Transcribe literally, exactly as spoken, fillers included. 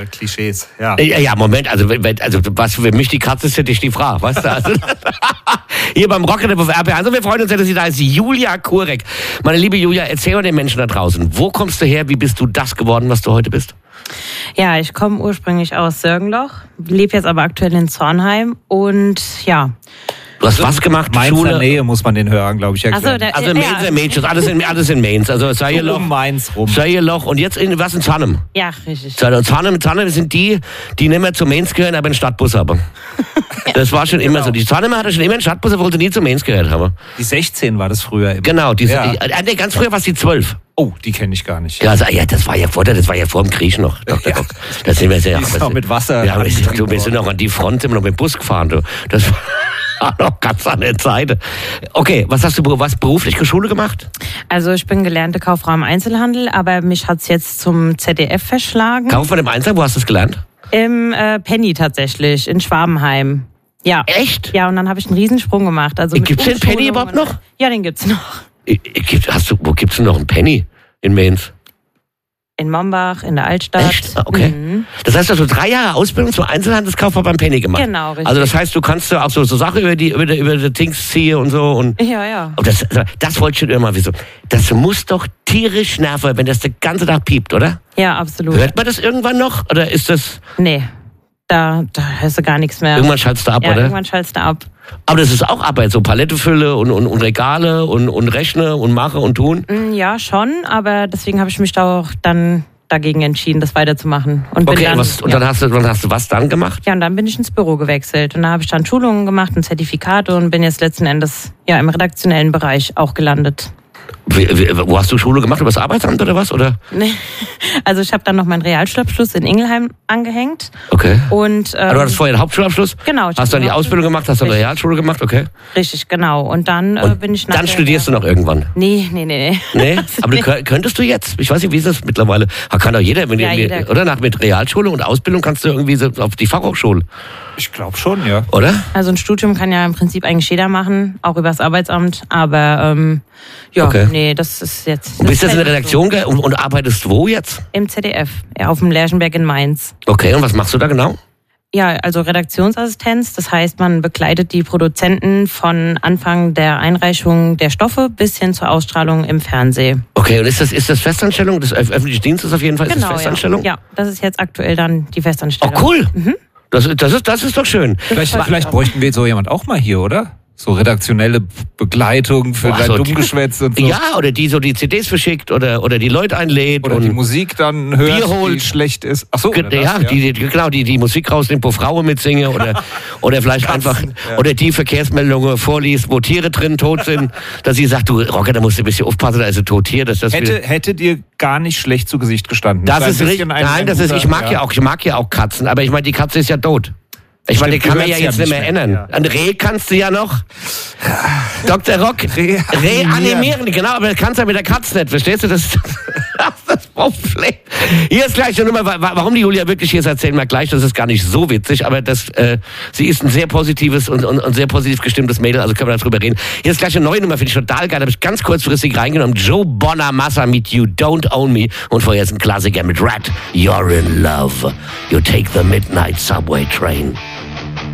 Klischees, ja. Ja, ja, Moment, also, also was für mich die Katze ist, hätte ich die Frage, weißt du? Also, hier beim Rocket auf R P R. Also wir freuen uns sehr, dass sie da ist, Julia Kurek. Meine liebe Julia, erzähl mal den Menschen da draußen, wo kommst du her, wie bist du das geworden, was du heute bist? Ja, ich komme ursprünglich aus Sörgenloch, lebe jetzt aber aktuell in Zornheim und ja... Du hast was gemacht? Mainzer Schule? Nähe muss man den Hörern, glaube ich, erklären. Also, der, Also Mainz, ja. Mainz, alles in, alles in Mainz. Also Seierloch, um Mainz rum. Seierloch und jetzt in, was in Zarnem. Ja, richtig. Zarnem, Zarnem sind die, die nicht mehr zu Mainz gehören, aber einen Stadtbus haben. Das war schon immer genau. so. Die Zarnemer hatte schon immer einen Stadtbus, obwohl sie nie zu Mainz gehört haben. Die sechzehn war das früher immer. Genau, die, ja. die, ganz früher war es die zwölf. Oh, die kenne ich gar nicht. Ja, also, ja, das war ja vor, das war ja vor dem Krieg noch. Doktor Ja. Das sind wir sehr, die ist noch mit Wasser. Ja, wir sind, du, wir sind noch an die Front, sind wir noch mit dem Bus gefahren. Du. Das war noch ganz an der Zeit. Okay, was hast du was beruflich Schule gemacht? Also ich bin gelernte Kauffrau im Einzelhandel, aber mich hat's jetzt zum Z D F verschlagen. Kauffrau im Einzelhandel, wo hast du es gelernt? Im äh, Penny tatsächlich, in Schwabenheim. Ja. Echt? Ja, und dann habe ich einen Riesensprung gemacht. Also Gibt's den Penny überhaupt noch? Ja, den gibt's noch. Hast du, wo gibt's denn noch einen Penny in Mainz? In Mombach, in der Altstadt. Echt? Okay. Mhm. Das heißt, du hast drei Jahre Ausbildung zum Einzelhandelskaufmann beim Penny gemacht. Genau, richtig. Also das heißt, du kannst auch so, so Sachen über die über die, über die Things ziehen und so. Und ja, ja. Und das, das wollte ich schon immer wissen. Das muss doch tierisch nerven, wenn das den ganzen Tag piept, oder? Ja, absolut. Hört man das irgendwann noch? Oder ist das... Nee, da, da hörst du gar nichts mehr. Irgendwann schaltest du ab, ja, oder? irgendwann schaltest du ab. Aber das ist auch Arbeit, so Palettefülle und, und, und Regale und, und Rechne und Mache und Tun? Ja, schon, aber deswegen habe ich mich da auch dann dagegen entschieden, das weiterzumachen. Und okay, dann, was, und ja. dann, hast du, dann hast du was dann gemacht? Ja, und dann bin ich ins Büro gewechselt. Und da habe ich dann Schulungen gemacht, ein Zertifikat und bin jetzt letzten Endes ja im redaktionellen Bereich auch gelandet. Wie, wie, wo hast du Schule gemacht? Über das Arbeitsamt oder was? Oder? Nee. Also ich habe dann noch meinen Realschulabschluss in Ingelheim angehängt. Okay. Und, ähm, also du hattest vorher den Hauptschulabschluss? Genau. Hast dann die Ausbildung gemacht, hast dann eine Realschule gemacht, okay. Richtig, genau. Und dann und äh, bin ich nachher... Dann studierst du noch irgendwann? Nee, nee, nee. Nee? Aber du könntest du jetzt? Ich weiß nicht, wie ist das mittlerweile? Kann doch jeder, wenn ja, die, jeder. Oder nach mit Realschule und Ausbildung kannst du irgendwie so auf die Fachhochschule. Ich glaube schon, ja. Oder? Also ein Studium kann ja im Prinzip eigentlich jeder machen, auch übers Arbeitsamt. Aber ähm, ja, okay. nee, das ist jetzt... Und bist du jetzt in der Redaktion so. und, und arbeitest wo jetzt? Im Z D F, ja, auf dem Lerchenberg in Mainz. Okay, und was machst du da genau? Ja, also Redaktionsassistenz, das heißt, man begleitet die Produzenten von Anfang der Einreichung der Stoffe bis hin zur Ausstrahlung im Fernsehen. Okay, und ist das, ist das Festanstellung des öffentlichen Dienstes auf jeden Fall? Genau, ist das Festanstellung? Ja. ja, das ist jetzt aktuell dann die Festanstellung. Oh, cool. Mhm. Das, das, ist, das ist doch schön. Vielleicht, vielleicht bräuchten wir so jemand auch mal hier, oder? So redaktionelle Begleitung für Boah, dein so Dummgeschwätz und so. Ja, oder die so die C Ds verschickt oder, oder die Leute einlädt. Oder und die Musik dann hört, Bier holt. die schlecht ist. Ach so, Ge- oder ja, das, die, die, genau, die, die Musik rausnimmt, wo Frauen mitsingen oder, oder vielleicht Katzen, einfach, ja. oder die Verkehrsmeldungen vorliest, wo Tiere drin tot sind, dass sie sagt, du Rocker, da musst du ein bisschen aufpassen, da ist ein Tottier. Dass das Hätte, hätte dir gar nicht schlecht zu Gesicht gestanden. das Ein ist bisschen richtig. ein- Nein, ein das ist, ich guter- mag ja auch, ich mag ja auch Katzen, aber ich meine, die Katze ist ja tot. Ich meine, die Stimmt, kann man ja gehört's jetzt ja nicht mehr nicht mehr, ändern. Ein Reh kannst du ja noch. Doktor Rock, Reanimieren. reanimieren, genau, aber das kannst du ja mit der Katze nicht, verstehst du? Das ist das Problem. Hier ist gleich eine Nummer, warum die Julia wirklich hier ist, erzählen wir gleich, das ist gar nicht so witzig, aber das, äh, sie ist ein sehr positives und, und, und sehr positiv gestimmtes Mädel, also können wir darüber reden. Hier ist gleich eine neue Nummer, finde ich total geil, da habe ich ganz kurzfristig reingenommen. Joe Bonamassa mit You Don't Own Me und vorher ist ein Klassiker mit Rat, You're in Love. You take the midnight subway train.